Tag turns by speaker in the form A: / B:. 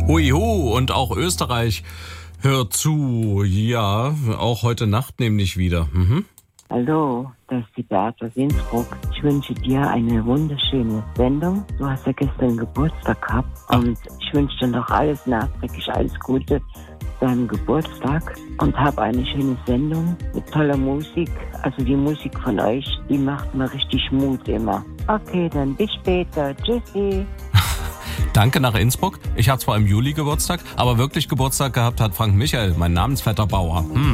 A: Huihu, und auch Österreich hört zu. Ja, auch heute Nacht nämlich wieder.
B: Hallo, das ist die Beate aus Innsbruck. Ich wünsche dir eine wunderschöne Sendung. Du hast ja gestern Geburtstag gehabt und ich wünsche dir noch alles nachträglich, alles Gute zu deinem Geburtstag und hab eine schöne Sendung mit toller Musik. Also die Musik von euch, die macht mir richtig Mut immer. Okay, dann bis später. Tschüssi.
A: Danke nach Innsbruck. Ich habe zwar im Juli Geburtstag, aber wirklich Geburtstag gehabt hat Frank Michael, mein Namensvetter Bauer.